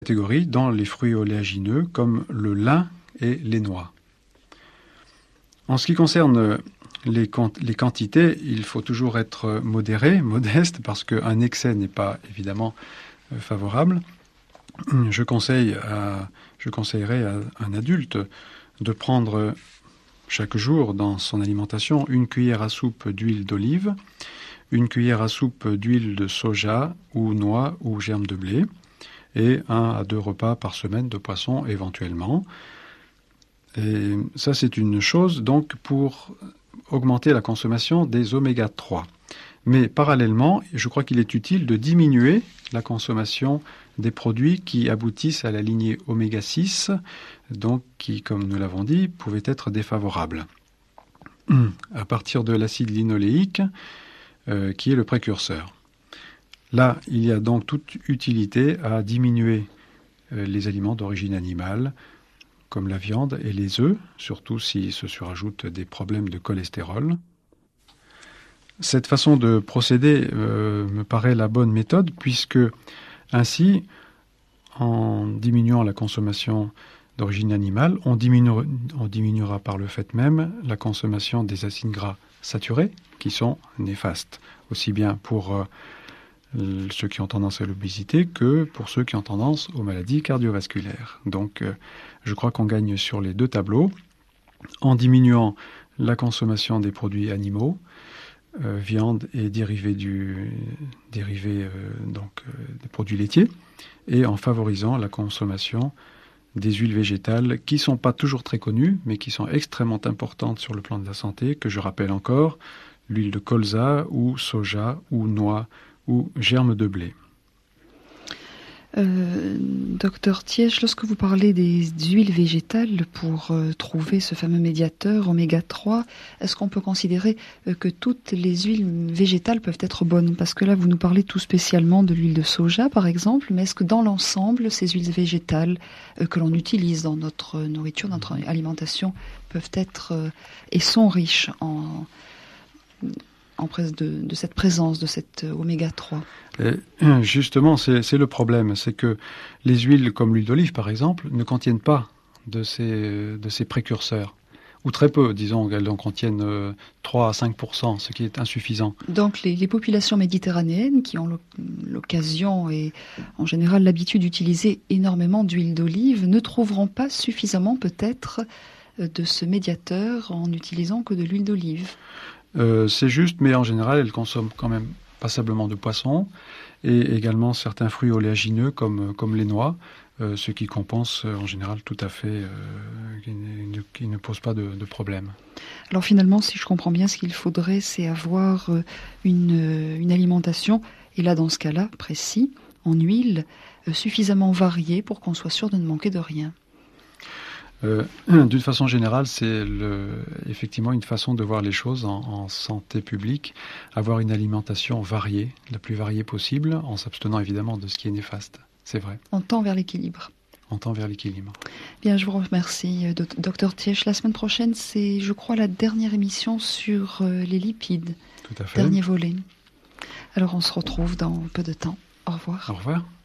catégorie dans les fruits oléagineux comme le lin et les noix. En ce qui concerne les quantités, il faut toujours être modéré, modeste, parce qu'un excès n'est pas évidemment favorable. Je conseillerais à un adulte de prendre chaque jour dans son alimentation une cuillère à soupe d'huile d'olive, une cuillère à soupe d'huile de soja ou noix ou germe de blé, et 1 à 2 repas par semaine de poisson éventuellement. Et ça, c'est une chose donc pour augmenter la consommation des oméga 3. Mais parallèlement, je crois qu'il est utile de diminuer la consommation des produits qui aboutissent à la lignée oméga 6, donc qui, comme nous l'avons dit, pouvaient être défavorables. À partir de l'acide linoléique, qui est le précurseur. Là, il y a donc toute utilité à diminuer les aliments d'origine animale, comme la viande et les œufs, surtout s'il se surajoutent des problèmes de cholestérol. Cette façon de procéder me paraît la bonne méthode, puisque ainsi, en diminuant la consommation d'origine animale, on diminuera par le fait même la consommation des acides gras saturés, qui sont néfastes, aussi bien pour ceux qui ont tendance à l'obésité que pour ceux qui ont tendance aux maladies cardiovasculaires. Donc, je crois qu'on gagne sur les deux tableaux en diminuant la consommation des produits animaux, viande et dérivés des produits laitiers, et en favorisant la consommation des huiles végétales qui ne sont pas toujours très connues, mais qui sont extrêmement importantes sur le plan de la santé, que je rappelle encore, l'huile de colza ou soja ou noix ou germe de blé. Docteur Thiesch, lorsque vous parlez des huiles végétales pour trouver ce fameux médiateur oméga 3, est-ce qu'on peut considérer que toutes les huiles végétales peuvent être bonnes? Parce que là, vous nous parlez tout spécialement de l'huile de soja, par exemple, mais est-ce que dans l'ensemble, ces huiles végétales que l'on utilise dans notre nourriture, notre alimentation, peuvent être et sont riches en de cette présence de cet oméga 3? Justement, c'est le problème, c'est que les huiles comme l'huile d'olive, par exemple, ne contiennent pas de ces précurseurs, ou très peu, disons, elles en contiennent 3 à 5%, ce qui est insuffisant. Donc les populations méditerranéennes qui ont l'occasion et en général l'habitude d'utiliser énormément d'huile d'olive ne trouveront pas suffisamment peut-être de ce médiateur en n'utilisant que de l'huile d'olive. C'est juste, mais en général, elles consomment quand même passablement de poissons et également certains fruits oléagineux comme les noix, ce qui compense en général tout à fait, qui ne pose pas de problème. Alors finalement, si je comprends bien, ce qu'il faudrait, c'est avoir une alimentation, et là dans ce cas-là, précis, en huile, suffisamment variée pour qu'on soit sûr de ne manquer de rien. D'une façon générale, c'est effectivement une façon de voir les choses en santé publique, avoir une alimentation variée, la plus variée possible, en s'abstenant évidemment de ce qui est néfaste. C'est vrai. On tend vers l'équilibre. On tend vers l'équilibre. Bien, je vous remercie, Dr Thiesch. La semaine prochaine, c'est, je crois, la dernière émission sur les lipides. Tout à fait. Dernier volet. Alors, on se retrouve dans peu de temps. Au revoir. Au revoir.